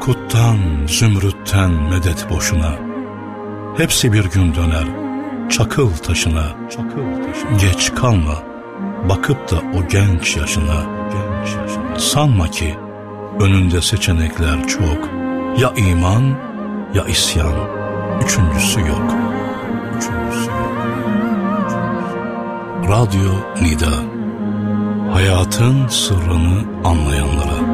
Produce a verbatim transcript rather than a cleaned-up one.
Yakuttan, zümrütten medet boşuna. Hepsi bir gün döner çakıl taşına. Çakıl taşına. Geç kalma, bakıp da o genç yaşına. Genç yaşına. Sanma ki önünde seçenekler çok. Ya iman, ya isyan. Üçüncüsü yok. Üçüncüsü yok. Radyo Nida. Hayatın sırrını anlayanlara.